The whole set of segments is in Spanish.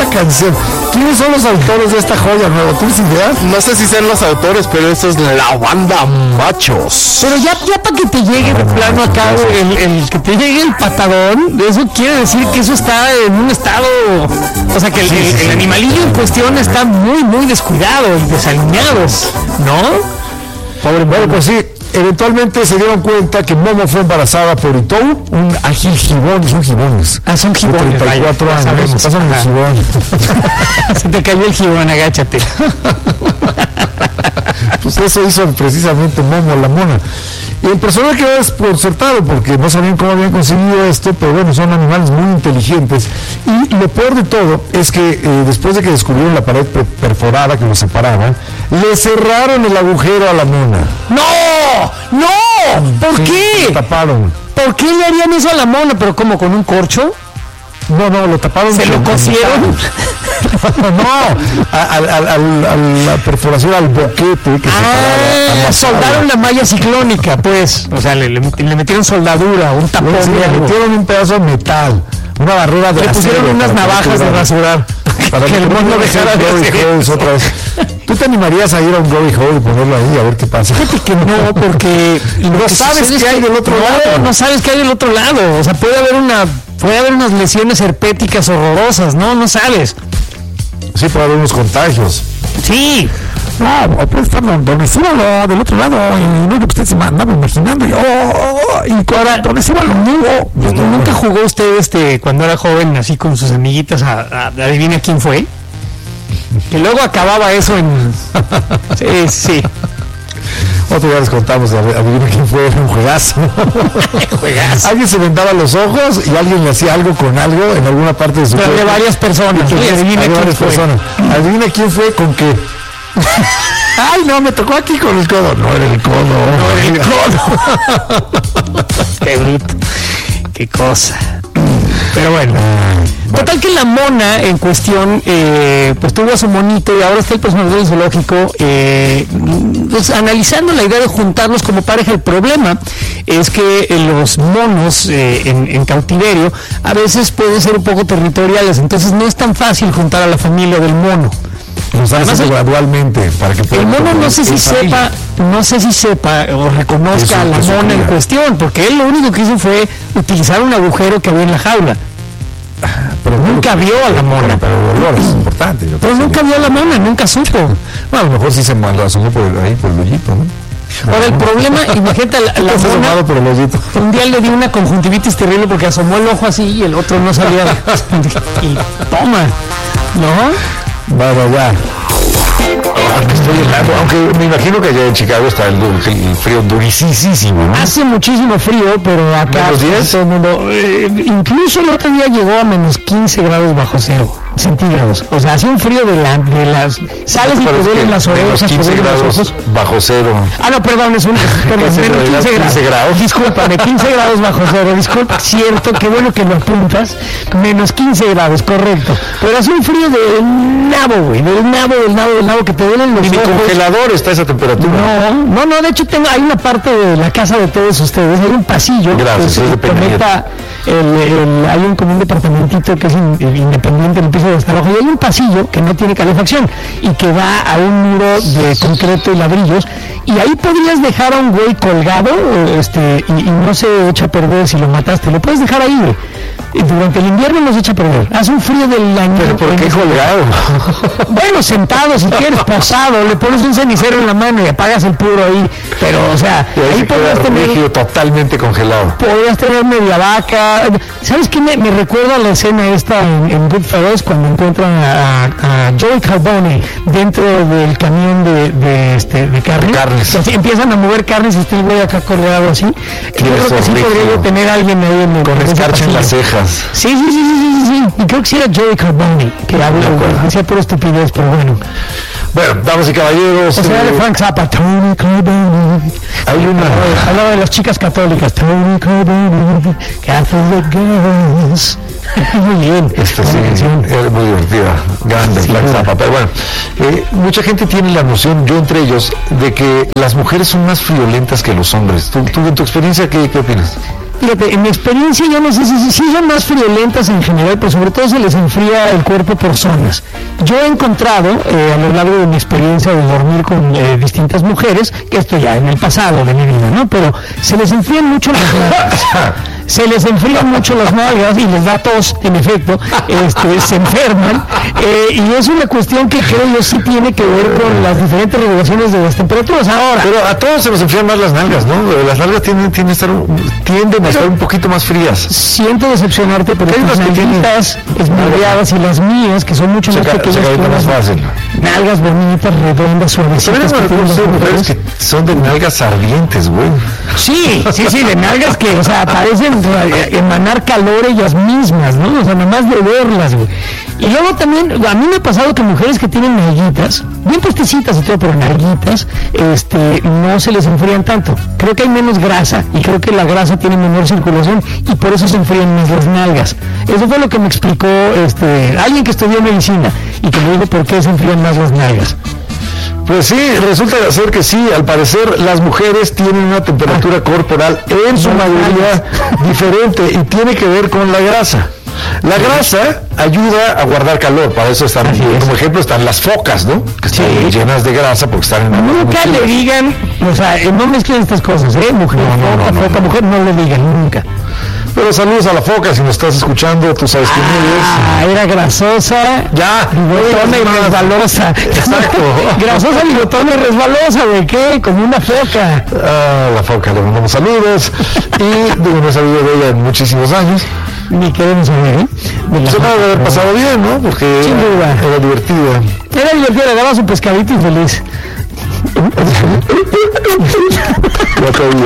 canción. ¿Quiénes son los autores de esta joya nueva? ¿Tienes idea? No sé si sean los autores, pero esto es la banda Machos. Pero ya para que te llegue de plano acá, el que te llegue el patadón, eso quiere decir que eso está en un estado, o sea que el animalillo en cuestión está muy, muy descuidado y desalineado, ¿no? Pobre, bueno, pues sí, eventualmente se dieron cuenta que Momo fue embarazada por Itou, un ágil gibón, son gibones. Ah, son gibones. 34 años, pasan el gibón. Se te cayó el gibón, agáchate. Pues eso hizo precisamente Momo, la mona. Y el personal quedó desconcertado porque no sabían cómo habían conseguido esto, pero bueno, son animales muy inteligentes. Y lo peor de todo es que después de que descubrieron la pared perforada que los separaba, le cerraron el agujero a la mona. ¡No! ¡No! ¿Por qué? Lo taparon. ¿Por qué le harían eso a la mona? ¿Pero como con un corcho? No, lo taparon. ¿Se lo cosieron? No, a la perforación, al boquete que soldaron la malla ciclónica, pues. O sea, le metieron soldadura, un tapón. Le metieron un pedazo de metal, una barrera de acero. Le pusieron unas navajas de rasurar. Para que el mono dejara de hacer otra vez. ¿Tú te animarías a ir a un glory hole y ponerlo ahí a ver qué pasa? Fíjate que no, porque no sabes qué hay del otro lado. No sabes qué hay del otro lado. O sea, puede haber unas lesiones herpéticas horrorosas, ¿no? No sabes. Sí, puede haber unos contagios. Sí. No, puede estar donde estuvo del otro lado, y no es lo que usted se andaba imaginando. Y ahora, donde estuvo lo nuevo. ¿Nunca jugó usted cuando era joven, así con sus amiguitas, a adivina quién fue? Que luego acababa eso en... Sí. Otro día les contamos, adivina quién fue, un juegazo. Alguien se vendaba los ojos y alguien le hacía algo con algo en alguna parte de su cuerpo. Pero de varias personas. Adivina quién fue. Adivina quién fue con qué. Ay, no, me tocó aquí con el codo. No era el codo. Qué bruto. Qué cosa. Pero bueno. Total que la mona en cuestión pues tuvo a su monito y ahora está el personal del zoológico pues, analizando la idea de juntarlos como pareja. El problema es que los monos en cautiverio a veces pueden ser un poco territoriales, entonces no es tan fácil juntar a la familia del mono. Los hace gradualmente para que el mono no sé si sepa o reconozca a la mona en cuestión, porque él lo único que hizo fue utilizar un agujero que había en la jaula. Pero nunca vio a la mona. Pero el olor es importante. Pero nunca vio a la mona, nunca supo. Bueno, a lo mejor sí se asomó por el hoyito, ¿no? Ahora el problema, imagínate la mona, por el hoyito. Un día le dio una conjuntivitis terrible porque asomó el ojo así y el otro no salía. Y toma, ¿no? Bueno, ya. Estoy helado, aunque me imagino que allá en Chicago está el frío durísimo, ¿no? Hace muchísimo frío, pero acá todo el mundo, incluso el otro día llegó a menos 15 grados bajo cero centígrados. O sea, hace un frío de las sales y te duelen las orejas, 15 grados bajo cero. Ah, no, perdón, es menos 15 grados. Discúlpame, 15 grados bajo cero. Disculpa, cierto, qué bueno que lo apuntas. Menos 15 grados, correcto. Pero hace un frío del nabo, güey, del nabo que te duelen los ojos. Ni congelador está esa temperatura. No, de hecho hay una parte de la casa de todos ustedes, hay un pasillo. Gracias, que se conecta, hay como un departamentito que es independiente en el piso de hasta abajo, y hay un pasillo que no tiene calefacción y que va a un muro de concreto y ladrillos, y ahí podrías dejar a un güey colgado y no se echa a perder si lo mataste, lo puedes dejar ahí, güey. Y durante el invierno nos echa a perder. Hace un frío del año. ¿Pero por qué colgado? Bueno, sentado, si quieres, posado, le pones un cenicero en la mano y apagas el puro ahí. Pero, o sea, ahí podrías tener... rígido, totalmente congelado. Podrías tener media vaca. ¿Sabes qué me recuerda la escena esta en Goodfellas cuando encuentran a Joey Carbone dentro del camión de carne? Carnes. Así, empiezan a mover carnes y estoy güey acá colgado así. Yo creo que sí podría yo tener a alguien ahí con escarcha en las cejas. Sí. Y creo que sí era Joey Carbone que hacía pura estupidez, pero bueno. Bueno, damas y caballeros. O sea, de Frank Zappa, Tony Carbone. Hay una. Hablaba de las chicas católicas, Tony Carbone, Catholic Girls. Muy bien. Sí, es muy divertida. Grande, Frank Zappa. Pero bueno, mucha gente tiene la noción, yo entre ellos, de que las mujeres son más friolentas que los hombres. ¿Tú en tu experiencia, qué opinas? Fíjate, en mi experiencia yo no sé si son más friolentas en general, pero sobre todo se les enfría el cuerpo por zonas. Yo he encontrado, a lo largo de mi experiencia de dormir con distintas mujeres, que esto ya en el pasado de mi vida, ¿no? Pero se les enfrían mucho las nalgas. Se les enfrían mucho las nalgas y les da tos, en efecto, se enferman, y es una cuestión que creo yo sí tiene que ver con las diferentes regulaciones de las temperaturas. Ahora, pero a todos se nos enfrían más las nalgas, ¿no? Las nalgas tienden a estar un poquito más frías. Siento decepcionarte, pero tus nalguitas esmadreadas y las mías, que son mucho más pequeñas que más fácil. Nalgas bonitas, redondas, suavecitas. Mujeres que son de nalgas ardientes, güey. Sí, de nalgas que, o sea, parecen emanar calor ellas mismas, ¿no? O sea, nada más de verlas, güey. Y luego también, a mí me ha pasado que mujeres que tienen nalguitas, bien puestecitas y todo, pero nalguitas, no se les enfrían tanto. Creo que hay menos grasa, y creo que la grasa tiene menor circulación, y por eso se enfrían más las nalgas. Eso fue lo que me explicó alguien que estudió medicina, y que me dijo por qué se enfrían más las nalgas. Pues sí, resulta ser que sí, al parecer las mujeres tienen una temperatura corporal en su mayoría diferente y tiene que ver con la grasa. La grasa ayuda a guardar calor, para eso están, como ejemplo, están las focas, ¿no? Que están llenas de grasa porque están en agua. Nunca le digan, o sea, no mezclen estas cosas, mujer, foca, mujer, no le digan, nunca. Pero saludos a la foca, si nos estás escuchando, tú sabes quién eres. Era grasosa, bigotona y resbalosa. Exacto. Grasosa, bigotona y resbalosa, ¿de qué? Como una foca. La foca, le mandamos saludos. Y digo, no he sabido de ella en muchísimos años. Ni queremos saber, Se va a haber pasado bien, ¿no? Porque era divertida. Era divertida, le daba su pescadito y feliz. Ya todavía.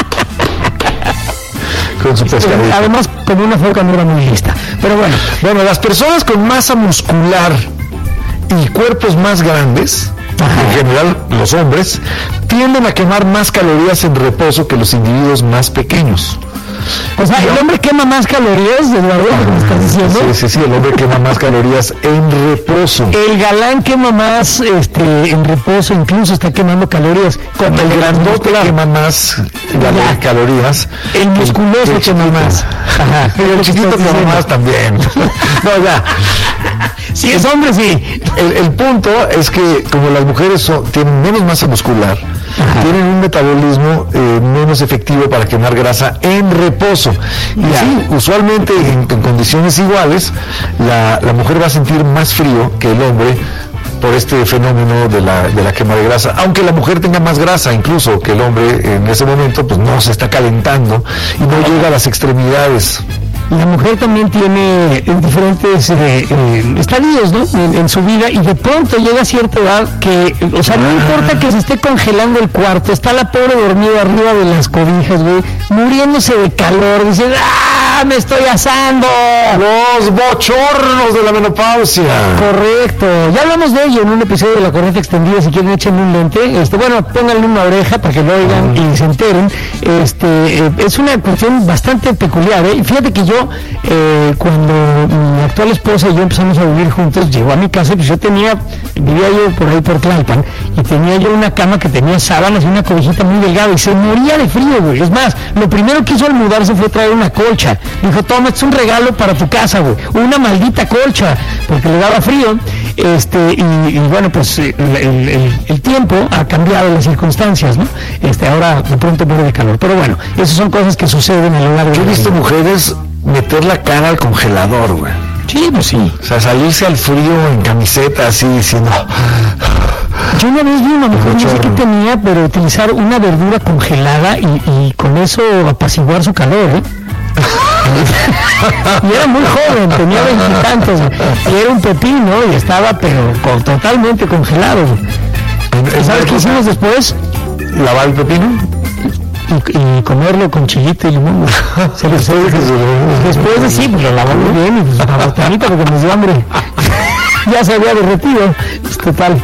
Con su pescadito. Además, como una foca no era muy lista. Pero bueno, las personas con masa muscular y cuerpos más grandes, en general los hombres, tienden a quemar más calorías en reposo que los individuos más pequeños. O sea, ¿el hombre quema más calorías, Eduardo? ¿Me estás diciendo? Sí, el hombre quema más calorías en reposo. El galán quema más en reposo, incluso está quemando calorías. Como el grandote quema más calorías. El musculoso quema más. Ajá. El chiquito quema más también. No, ya. Si es hombre, sí. El punto es que como las mujeres tienen menos masa muscular, tienen un metabolismo menos efectivo para quemar grasa en reposo. Y sí, usualmente en condiciones iguales, la mujer va a sentir más frío que el hombre por este fenómeno de la quema de grasa. Aunque la mujer tenga más grasa incluso que el hombre, en ese momento pues no se está calentando y no llega a las extremidades. La mujer también tiene diferentes estadios, ¿no? En su vida, y de pronto llega a cierta edad que, o sea, no importa que se esté congelando el cuarto, está la pobre dormida arriba de las cobijas, güey, muriéndose de calor, dice, me estoy asando. Los bochornos de la menopausia. Correcto. Ya hablamos de ello en un episodio de La Corriente Extendida. Si quieren, échenle un lente. Pónganle una oreja para que lo oigan y se enteren. Es una cuestión bastante peculiar, ¿eh? Fíjate que yo, cuando mi actual esposa y yo empezamos a vivir juntos, llegó a mi casa, pues vivía yo por ahí por Tlalpan, y tenía yo una cama que tenía sábanas y una cobijita muy delgada, y se moría de frío, güey. Es más, lo primero que hizo al mudarse fue traer una colcha. Dijo, toma, es un regalo para tu casa, güey, una maldita colcha, porque le daba frío. Y bueno, pues el tiempo ha cambiado las circunstancias, ¿no? Ahora de pronto muere de calor, pero bueno, esas son cosas que suceden a lo largo de Yo he visto mujeres meter la cara al congelador, güey. Sí, pues sí. O sea, salirse al frío en camiseta así diciendo... Yo una vez vi una mujer, no sé qué tenía, pero utilizar una verdura congelada y con eso apaciguar su calor, ¿eh? Y era muy joven, tenía 20 y tantos, y era un pepino y estaba pero totalmente congelado. ¿Sabes qué hicimos después? ¿Lavar el pepino? Y comerlo con chilito y limón. Después de sí, pues lo lavamos bien y pues una botanita porque nos dio hambre. Ya se había derretido. Pues, total.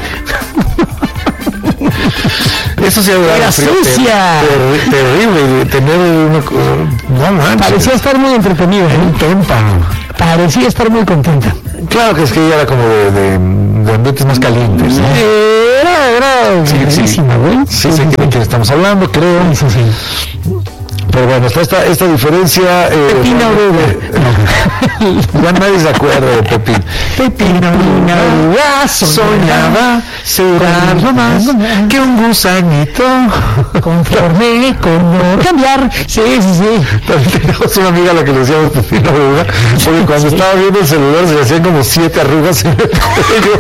Eso sí era sucia. Terrible tener una cosa. No manches. Parecía estar muy entretenida, ¿eh? Un témpano. Parecía estar muy contenta. Claro que es que ella era como de ambientes más calientes, ¿no? Era sí, buenísima, güey. Sí, sé de quién estamos hablando, creo. Sí. Pero bueno, está esta diferencia. Pepina oruga. Ya nadie se acuerda de Pepín. Pepina oruga soñaba será lo más que un gusanito. Conforme con no cambiar. Sí. También teníamos una amiga a la que le decíamos Pepina oruga, porque cuando estaba viendo el celular se le hacían como 7 arrugas en el cuello.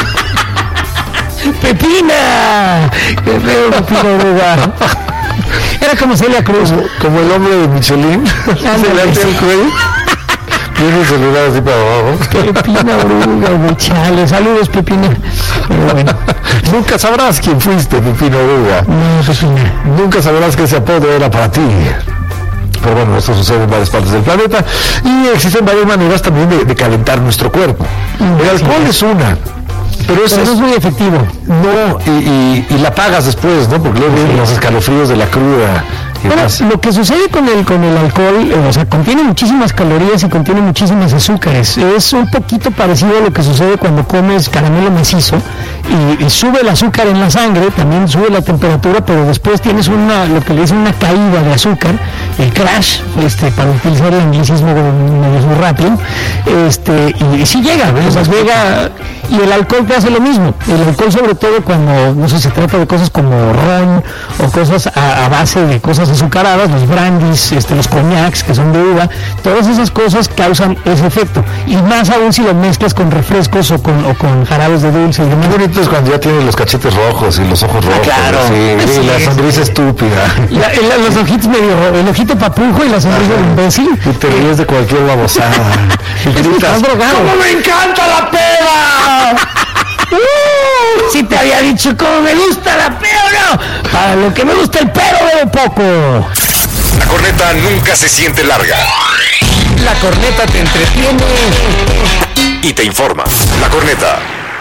¡Pepina! ¡Qué feo, Pepina oruga! Era como Celia Cruz. Como el hombre de Michelin. Se le hace el cuello. Tiene el celular así para abajo. Pepina oruga, chale. Saludos, Pepina. Pero bueno. Nunca sabrás quién fuiste, Pepina oruga. No, Pepina. Nunca sabrás que ese apodo era para ti. Pero bueno, esto sucede en varias partes del planeta. Y existen varias maneras también de calentar nuestro cuerpo. El alcohol es una. Pero eso no es muy efectivo. No, y la pagas después, ¿no? Porque luego vienen los escalofríos de la cruda. Bueno, lo que sucede con el alcohol, o sea, contiene muchísimas calorías y contiene muchísimas azúcares. Es un poquito parecido a lo que sucede cuando comes caramelo macizo y sube el azúcar en la sangre, también sube la temperatura, pero después tienes lo que le dicen una caída de azúcar, el crash, para utilizar el anglicismo muy rápido, y sí llega, o sea, llega, y el alcohol te hace lo mismo. El alcohol, sobre todo cuando, no sé, se trata de cosas como ron o cosas a base de cosas azucaradas, los brandies, los coñacs que son de uva, todas esas cosas causan ese efecto, y más aún si lo mezclas con refrescos o con jarabes de dulce y demás. Qué bonito es cuando ya tienen los cachetes rojos y los ojos rojos. Claro, sí, y la sonrisa estúpida. Los ojitos medio, el ojito papujo y la sonrisa de imbécil. Y te ríes de cualquier babosada. Y gritas, ¡cómo me encanta la peda! Si te había dicho cómo me gusta la peda o no. Para lo que me gusta el pedo bebo poco. La corneta nunca se siente larga. La corneta te entretiene y te informa. La corneta.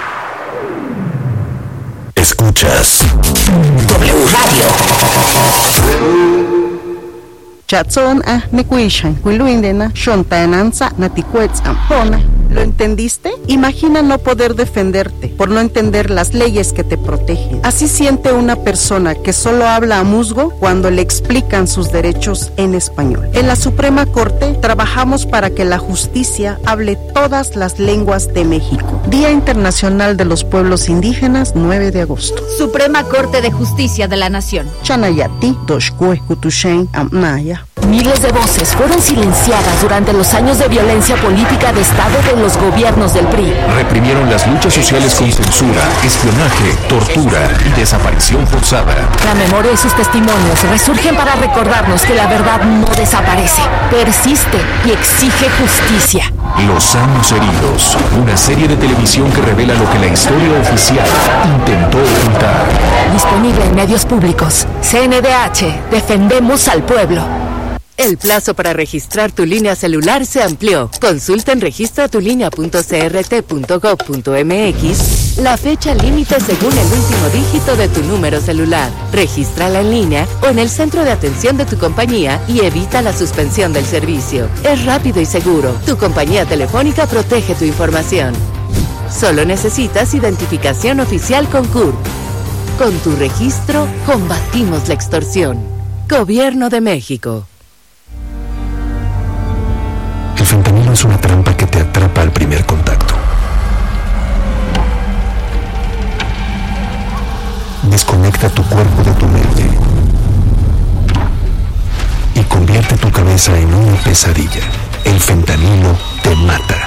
Escuchas W Radio. Chatson nekuishan kuiluindena shontananza naticuetz ampona. ¿Lo entendiste? Imagina no poder defenderte por no entender las leyes que te protegen. Así siente una persona que solo habla a musgo cuando le explican sus derechos en español. En la Suprema Corte trabajamos para que la justicia hable todas las lenguas de México. Día Internacional de los Pueblos Indígenas, 9 de agosto. Suprema Corte de Justicia de la Nación. Chanayati, Doshkue, Kutushen, Amnaya. Miles de voces fueron silenciadas durante los años de violencia política de Estado de los gobiernos del PRI. Reprimieron las luchas sociales con censura, espionaje, tortura y desaparición forzada. La memoria y sus testimonios resurgen para recordarnos que la verdad no desaparece, persiste y exige justicia. Los años heridos, una serie de televisión que revela lo que la historia oficial intentó ocultar. Disponible en medios públicos. CNDH, defendemos al pueblo. El plazo para registrar tu línea celular se amplió. Consulta en registratulinea.crt.gov.mx la fecha límite según el último dígito de tu número celular. Regístrala en línea o en el centro de atención de tu compañía y evita la suspensión del servicio. Es rápido y seguro. Tu compañía telefónica protege tu información. Solo necesitas identificación oficial con CURP. Con tu registro, combatimos la extorsión. Gobierno de México. El fentanilo es una trampa que te atrapa al primer contacto. Desconecta tu cuerpo de tu mente y convierte tu cabeza en una pesadilla. El fentanilo te mata.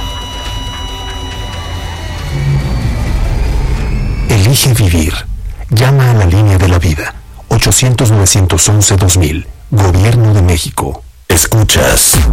Elige vivir. Llama a la línea de la vida. 800-911-2000. Gobierno de México. Escuchas